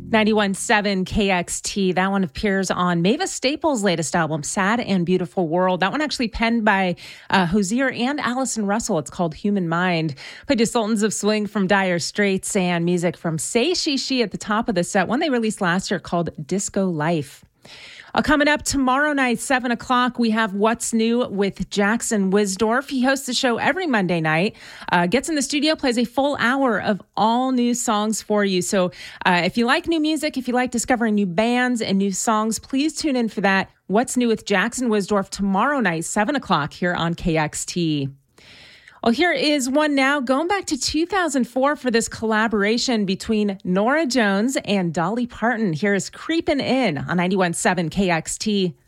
91.7 KXT. That one appears on Mavis Staples' latest album, Sad and Beautiful World. That one actually penned by Hozier and Allison Russell. It's called Human Mind. Played you Sultans of Swing from Dire Straits and music from Say She She at the top of the set. One they released last year called Disco Life. Coming up tomorrow night, 7 o'clock, we have What's New with Jackson Wisdorf. He hosts the show every Monday night, gets in the studio, plays a full hour of all new songs for you. So if you like new music, if you like discovering new bands and new songs, please tune in for that. What's New with Jackson Wisdorf tomorrow night, 7 o'clock here on KXT. Well, here is one now going back to 2004 for this collaboration between Norah Jones and Dolly Parton. Here is Creepin' In on 91.7 KXT.